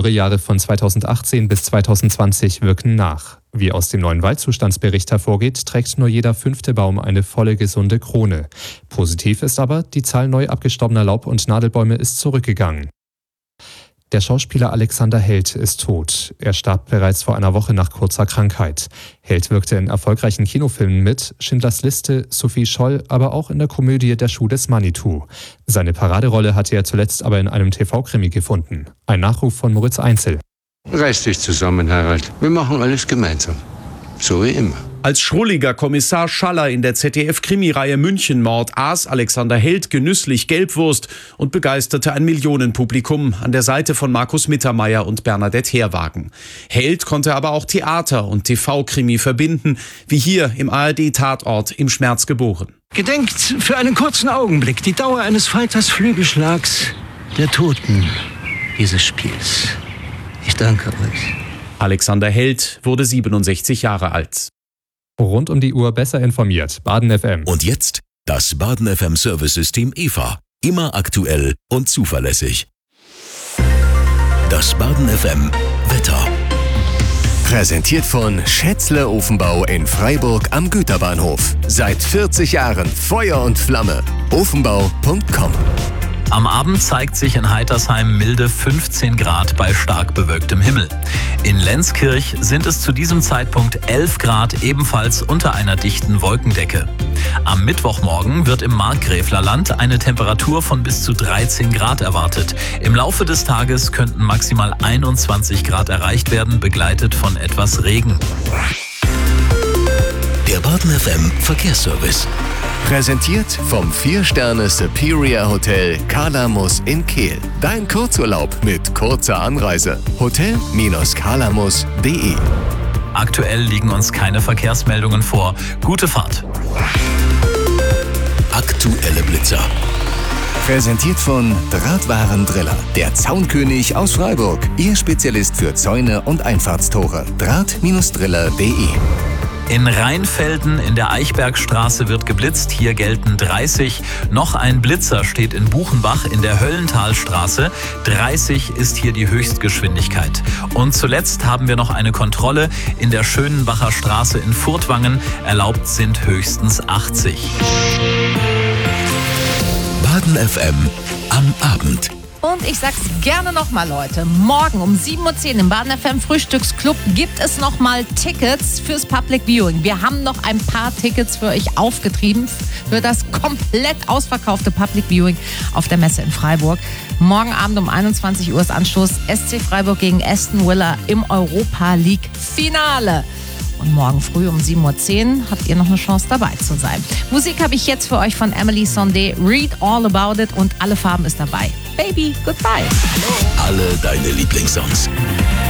Dürrejahre von 2018 bis 2020 wirken nach. Wie aus dem neuen Waldzustandsbericht hervorgeht, trägt nur jeder 5. Baum eine volle, gesunde Krone. Positiv ist aber, die Zahl neu abgestorbener Laub- und Nadelbäume ist zurückgegangen. Der Schauspieler Alexander Held ist tot. Er starb bereits vor einer Woche nach kurzer Krankheit. Held wirkte in erfolgreichen Kinofilmen mit, Schindlers Liste, Sophie Scholl, aber auch in der Komödie Der Schuh des Manitou. Seine Paraderolle hatte er zuletzt aber in einem TV-Krimi gefunden. Ein Nachruf von Moritz Einzel. Reiß dich zusammen, Harald. Wir machen alles gemeinsam. So wie immer. Als schrulliger Kommissar Schaller in der ZDF-Krimireihe Münchenmord aß Alexander Held genüsslich Gelbwurst und begeisterte ein Millionenpublikum an der Seite von Markus Mittermeier und Bernadette Herwagen. Held konnte aber auch Theater und TV-Krimi verbinden, wie hier im ARD-Tatort Im Schmerz geboren. Gedenkt für einen kurzen Augenblick die Dauer eines Falters Flügelschlags der Toten dieses Spiels. Ich danke euch. Alexander Held wurde 67 Jahre alt. Rund um die Uhr besser informiert. Baden FM. Und jetzt das Baden FM Service-System EVA. Immer aktuell und zuverlässig. Das Baden FM Wetter. Präsentiert von Schätzle Ofenbau in Freiburg am Güterbahnhof. Seit 40 Jahren Feuer und Flamme. Ofenbau.com. Am Abend zeigt sich in Heitersheim milde 15 Grad bei stark bewölktem Himmel. In Lenzkirch sind es zu diesem Zeitpunkt 11 Grad, ebenfalls unter einer dichten Wolkendecke. Am Mittwochmorgen wird im Markgräflerland eine Temperatur von bis zu 13 Grad erwartet. Im Laufe des Tages könnten maximal 21 Grad erreicht werden, begleitet von etwas Regen. Der Baden FM Verkehrsservice. Präsentiert vom 4-Sterne Superior Hotel Kalamus in Kehl. Dein Kurzurlaub mit kurzer Anreise. Hotel-kalamus.de. Aktuell liegen uns keine Verkehrsmeldungen vor. Gute Fahrt. Aktuelle Blitzer. Präsentiert von Drahtwarendriller. Der Zaunkönig aus Freiburg. Ihr Spezialist für Zäune und Einfahrtstore. Draht-driller.de. In Rheinfelden in der Eichbergstraße wird geblitzt, hier gelten 30. Noch ein Blitzer steht in Buchenbach in der Höllentalstraße. 30 ist hier die Höchstgeschwindigkeit. Und zuletzt haben wir noch eine Kontrolle in der Schönenbacher Straße in Furtwangen. Erlaubt sind höchstens 80. Baden FM am Abend. Und ich sag's gerne nochmal, Leute. Morgen um 7.10 Uhr im Baden FM Frühstücksclub gibt es nochmal Tickets fürs Public Viewing. Wir haben noch ein paar Tickets für euch aufgetrieben für das komplett ausverkaufte Public Viewing auf der Messe in Freiburg. Morgen Abend um 21 Uhr ist Anstoß. SC Freiburg gegen Aston Villa im Europa League Finale. Und morgen früh um 7.10 Uhr habt ihr noch eine Chance dabei zu sein. Musik habe ich jetzt für euch von Emily Sondé. Read All About It und Alle Farben ist dabei. Baby, goodbye. Alle deine Lieblingssongs.